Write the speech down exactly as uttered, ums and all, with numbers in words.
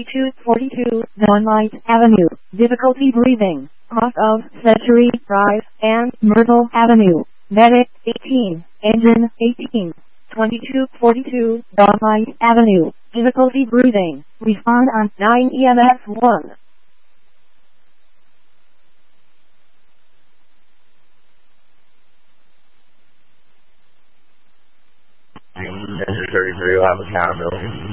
twenty-two forty-two, Dawnlight Avenue, difficulty breathing, cross of Century Drive, and Myrtle Avenue, medic eighteen, engine eighteen, twenty-two forty-two, Dawnlight Avenue, difficulty breathing, respond on nine E M S one. Necessary for you have accountability.